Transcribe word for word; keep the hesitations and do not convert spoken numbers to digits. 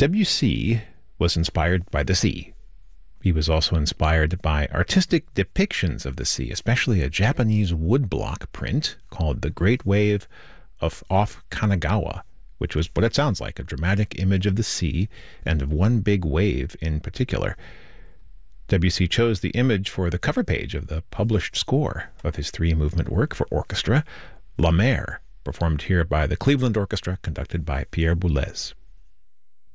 Debussy was inspired by the sea. He was also inspired by artistic depictions of the sea, especially a Japanese woodblock print called The Great Wave of off Kanagawa, which was what it sounds like, a dramatic image of the sea and of one big wave in particular. Debussy chose the image for the cover page of the published score of his three-movement work for orchestra, La Mer, performed here by the Cleveland Orchestra, conducted by Pierre Boulez.